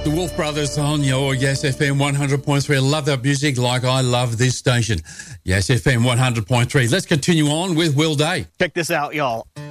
The Wolf Brothers on your Yes FM 100.3. I love that music like I love this station. Yes FM 100.3. Let's continue on with Will Day. Check this out, y'all.